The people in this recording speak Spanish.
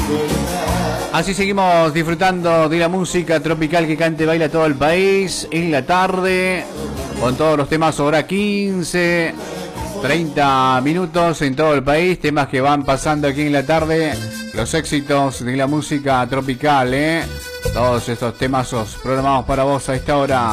Así seguimos disfrutando de la música tropical que cante y baila todo el país en la tarde, con todos los temas hora 15, 30 minutos en todo el país, temas que van pasando aquí en la tarde, los éxitos de la música tropical, todos estos temazos programados para vos a esta hora.